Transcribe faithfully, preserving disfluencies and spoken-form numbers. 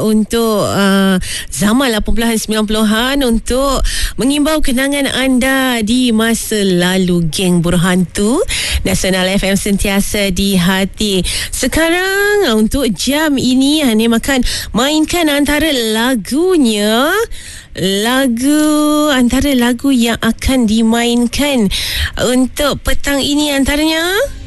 untuk uh, zaman lapan puluhan sembilan puluhan untuk mengimbau kenangan anda di masa lalu, geng Berhantu. Nasional F M sentiasa di hati. Sekarang untuk jam ini Hanim akan mainkan antara lagunya, lagu antara lagu yang akan dimainkan untuk petang ini antaranya